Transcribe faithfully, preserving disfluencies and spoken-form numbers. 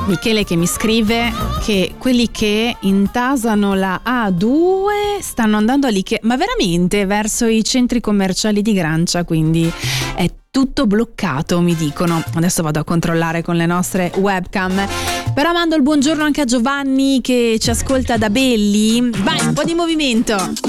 Michele che mi scrive che quelli che intasano la A due stanno andando all'Ikea, ma veramente verso i centri commerciali di Grancia, quindi è tutto bloccato, mi dicono. Adesso vado a controllare con le nostre webcam. Però mando il buongiorno anche a Giovanni che ci ascolta da Belli. Vai, un po' di movimento.